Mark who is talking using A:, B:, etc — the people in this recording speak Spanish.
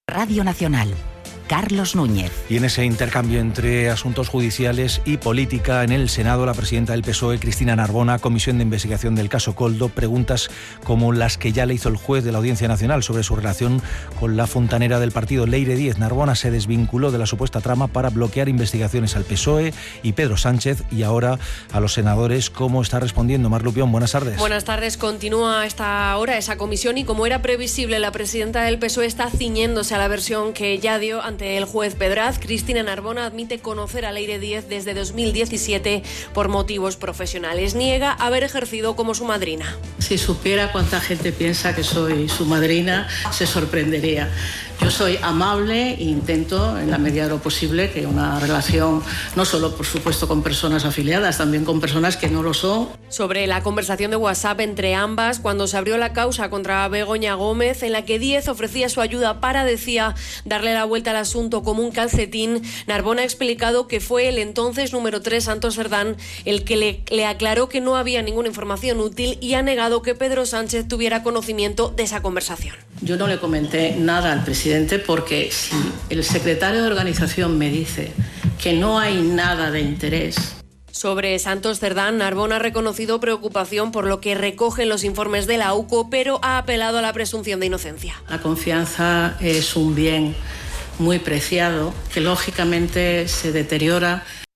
A: Radio Nacional. Carlos Núñez.
B: Y en ese intercambio entre asuntos judiciales y política, en el Senado, la presidenta del PSOE, Cristina Narbona, comisión de investigación del caso Koldo, preguntas como las que ya le hizo el juez de la Audiencia Nacional sobre su relación con la fontanera del partido Leire Díez. Narbona se desvinculó de la supuesta trama para bloquear investigaciones al PSOE y Pedro Sánchez, y ahora a los senadores. ¿Cómo está respondiendo Mar Lupión? Buenas tardes.
C: Buenas tardes. Continúa a esta hora esa comisión y, como era previsible, la presidenta del PSOE está ciñéndose a la versión que ya dio ante el juez Pedraz. Cristina Narbona admite conocer a Leire Díez desde 2017 por motivos profesionales. Niega haber ejercido como su madrina.
D: Si supiera cuánta gente piensa que soy su madrina, se sorprendería. Yo soy amable e intento, en la medida de lo posible, que una relación, no solo, por supuesto, con personas afiliadas, también con personas que no lo son.
C: Sobre la conversación de WhatsApp entre ambas, cuando se abrió la causa contra Begoña Gómez, en la que Díez ofrecía su ayuda para, decía, darle la vuelta al asunto como un calcetín, Narbona ha explicado que fue el entonces número 3, Santos Cerdán, el que le aclaró que no había ninguna información útil, y ha negado que Pedro Sánchez tuviera conocimiento de esa conversación.
D: Yo no le comenté nada al presidente, porque si el secretario de organización me dice que no hay nada de interés.
C: Sobre Santos Cerdán, Narbona ha reconocido preocupación por lo que recogen los informes de la AUCO, pero ha apelado a la presunción de inocencia.
D: La confianza es un bien muy preciado que lógicamente se deteriora